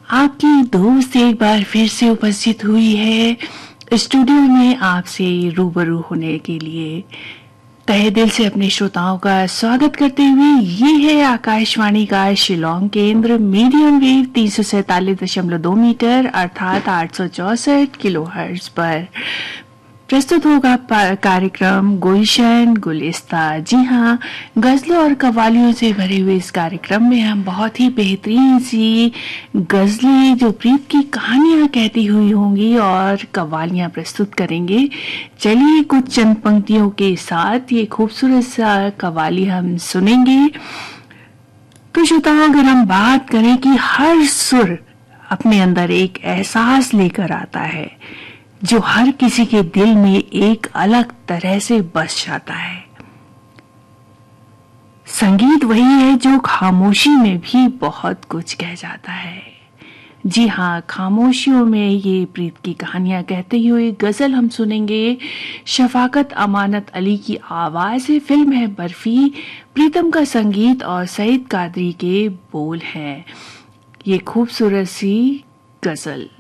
आपकी दोस्त एक बार फिर से उपस्थित हुई है स्टूडियो में आपसे रूबरू होने के लिए। तहे दिल से अपने श्रोताओं का स्वागत करते हुए ये है आकाशवाणी का शिलोंग केंद्र मीडियम वेव 347.2 मीटर अर्थात 864 किलोहर्ट्ज पर प्रस्तुत होगा कार्यक्रम गुलशन गुलिस्ता। जी हाँ, गजलों और कव्वालियों से भरे हुए इस कार्यक्रम में हम बहुत ही बेहतरीन सी गजलें जो प्रीत की कहानियां कहती हुई होंगी और कव्वालियां प्रस्तुत करेंगे। चलिए कुछ चंद पंक्तियों के साथ ये खूबसूरत सा कव्वाली हम सुनेंगे। तो श्रोताओं, अगर हम बात करें कि हर सुर अपने अंदर एक एहसास लेकर आता है जो हर किसी के दिल में एक अलग तरह से बस जाता है। संगीत वही है जो खामोशी में भी बहुत कुछ कह जाता है। जी हाँ, खामोशियों में ये प्रीत की कहानियां कहते हुए गजल हम सुनेंगे। शफाकत अमानत अली की आवाज है, फिल्म है बर्फी, प्रीतम का संगीत और सईद कादरी के बोल हैं। ये खूबसूरत सी गजल।